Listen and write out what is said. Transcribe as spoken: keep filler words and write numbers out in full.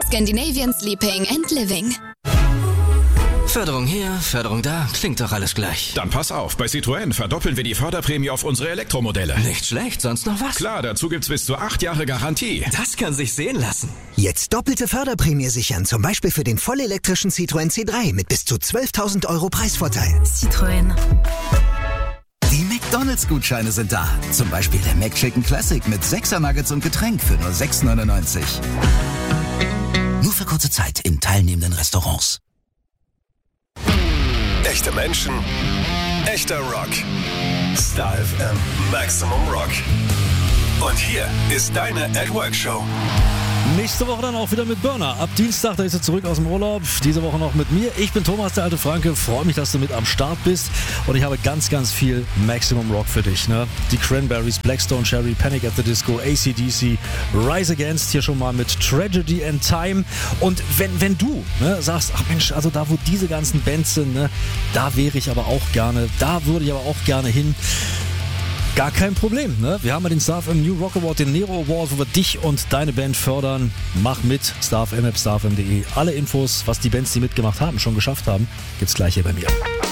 Scandinavian Sleeping and Living. Förderung hier, Förderung da, klingt doch alles gleich. Dann pass auf, bei Citroën verdoppeln wir die Förderprämie auf unsere Elektromodelle. Nicht schlecht, sonst noch was? Klar, dazu gibt's bis zu acht Jahre Garantie. Das kann sich sehen lassen. Jetzt doppelte Förderprämie sichern, zum Beispiel für den vollelektrischen Citroën C drei mit bis zu zwölftausend Euro Preisvorteil. Citroën. Die McDonalds-Gutscheine sind da. Zum Beispiel der McChicken Classic mit sechser Nuggets und Getränk für nur sechs neunundneunzig. Nur für kurze Zeit in teilnehmenden Restaurants. Echte Menschen, echter Rock. Star F M Maximum Rock. Und hier ist deine At Work Show. Nächste Woche dann auch wieder mit Burner. Ab Dienstag, da ist er zurück aus dem Urlaub. Diese Woche noch mit mir. Ich bin Thomas, der alte Franke. Freue mich, dass du mit am Start bist. Und ich habe ganz, ganz viel Maximum Rock für dich. Ne? Die Cranberries, Blackstone Cherry, Panic at the Disco, A C D C, Rise Against hier schon mal mit Tragedy and Time. Und wenn, wenn du ne, sagst, ach Mensch, also da, wo diese ganzen Bands sind, ne, da wäre ich aber auch gerne, da würde ich aber auch gerne hin. Gar kein Problem, ne? Wir haben ja den Star F M New Rock Award, den Nero Award, wo wir dich und deine Band fördern. Mach mit, Star F M, star f m punkt de. Alle Infos, was die Bands, die mitgemacht haben, schon geschafft haben, gibt's gleich hier bei mir.